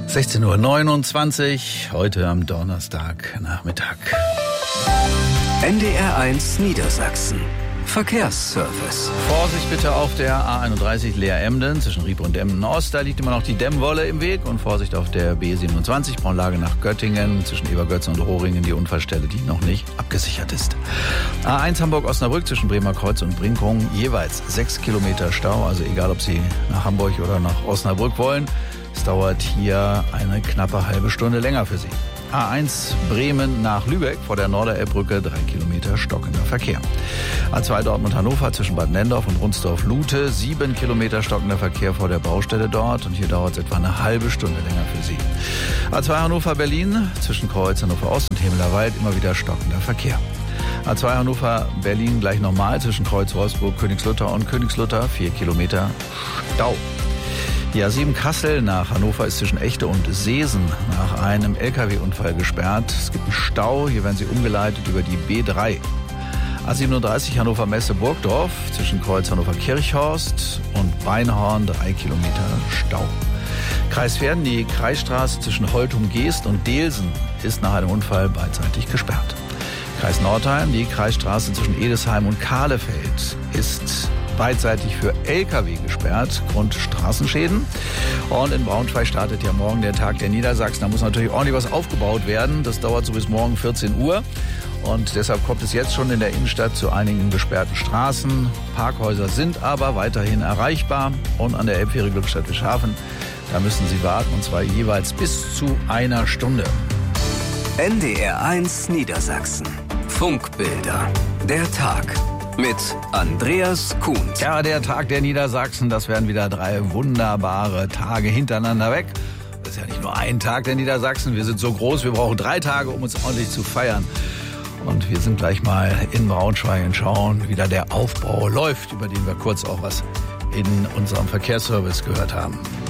16:29 Uhr, heute am Donnerstagnachmittag. NDR1 Niedersachsen. Verkehrsservice. Vorsicht bitte auf der A31 Leer-Emden zwischen Rieb und Emden-Ost. Da liegt immer noch die Dämmwolle im Weg. Und Vorsicht auf der B27 Braunlage nach Göttingen zwischen Ebergötzen und Rohringen, die Unfallstelle, die noch nicht abgesichert ist. A1 Hamburg-Osnabrück zwischen Bremer Kreuz und Brinkum jeweils 6 Kilometer Stau. Also egal, ob Sie nach Hamburg oder nach Osnabrück wollen. Es dauert hier eine knappe halbe Stunde länger für Sie. A1 Bremen nach Lübeck vor der Norderelbbrücke 3 Kilometer stockender Verkehr. A2 Dortmund-Hannover zwischen Bad Nendorf und Runsdorf-Lute 7 Kilometer stockender Verkehr vor der Baustelle dort und hier dauert es etwa eine halbe Stunde länger für Sie. A2 Hannover-Berlin zwischen Kreuz Hannover-Ost und Hemelerwald immer wieder stockender Verkehr. A2 Hannover-Berlin gleich nochmal zwischen Kreuz Wolfsburg, Königslutter und Königslutter 4 Kilometer Stau. Die A7 Kassel nach Hannover ist zwischen Echte und Seesen nach einem LKW-Unfall gesperrt. Es gibt einen Stau, hier werden Sie umgeleitet über die B3. A37 Hannover Messe Burgdorf zwischen Kreuz Hannover Kirchhorst und Beinhorn 3 Kilometer Stau. Kreis Verden, die Kreisstraße zwischen Holtum-Geest und Delsen ist nach einem Unfall beidseitig gesperrt. Kreis Nordheim, die Kreisstraße zwischen Edesheim und Kahlefeld ist beidseitig für LKW gesperrt, Grund Straßenschäden. Und in Braunschweig startet ja morgen der Tag der Niedersachsen. Da muss natürlich ordentlich was aufgebaut werden. Das dauert so bis morgen 14 Uhr. Und deshalb kommt es jetzt schon in der Innenstadt zu einigen gesperrten Straßen. Parkhäuser sind aber weiterhin erreichbar. Und an der Elbfähre Glückstadt-Wischhafen, da müssen Sie warten, und zwar jeweils bis zu einer Stunde. NDR1 Niedersachsen. Funkbilder. Der Tag. Mit Andreas Kuhns. Ja, der Tag der Niedersachsen, das werden wieder 3 wunderbare Tage hintereinander weg. Das ist ja nicht nur ein Tag der Niedersachsen, wir sind so groß, wir brauchen 3 Tage, um uns ordentlich zu feiern. Und wir sind gleich mal in Braunschweig und schauen, wie da der Aufbau läuft, über den wir kurz auch was in unserem Verkehrsservice gehört haben.